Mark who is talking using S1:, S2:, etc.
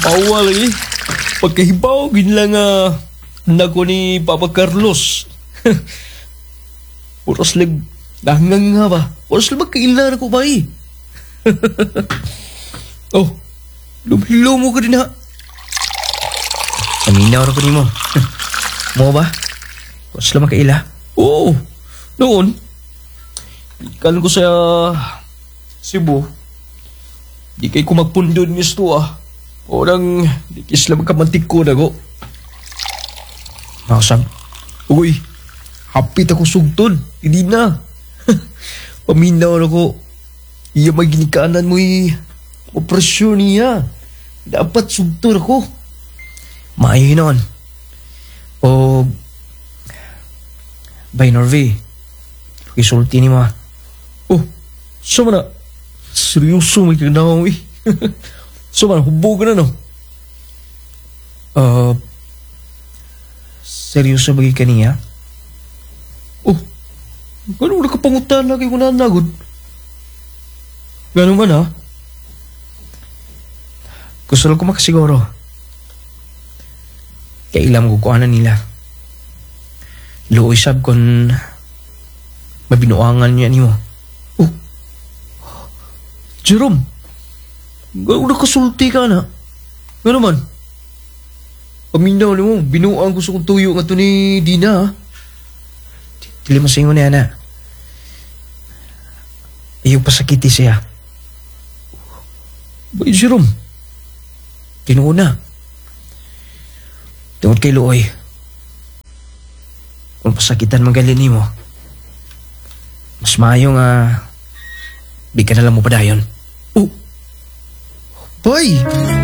S1: Awal lagi. Pagkahibaw, ginlang anak ko ni Papa Carlos. Oras lang, nangang nga ba? Oras lang magkailan ako ba eh? Oh, lumilo mo ka din ha.
S2: Aminaw na ko ni mo. Mo ba? Oras lang magkaila?
S1: Oo, noon. Ikan ko sa Cebu. Di kay ko magpundod ng isto Orang, di kisla magkamantik ko na ko.
S2: Makasab.
S1: Uy, hapit ako sugtod. Hindi na. Paminaw na ko. Iya may ginikanan mo operasyon niya. Dapat sugtod ako.
S2: Maayo noon. O... Bay Norvey. Isulti ni mo.
S1: Oh, sama na. Seryoso may kaganaw sama na, hubog na no.
S2: Seryoso bagi ka niya?
S1: Oh, gano'n nakapangutan lagi ko na nagod. Gano'n man
S2: Gusto lang ko makasiguro. Kailam ko kuanan nila. Luoy sab kon mabinuangan niya ni mo.
S1: Oh, Jerome, gano'n nakasulti ka na. Gano'n man. Paminaw ni mo, binuang gusto kong tuyo nga to ni Dina
S2: Dili masingon niya na. Ayaw pasakiti siya.
S1: Bay, Jerome.
S2: Tinuuna. Tungod kay Luoy. Kung pasakitan magaling ni mo, mas maayo nga di ka na lang mo padayon.
S1: Oh, Bay!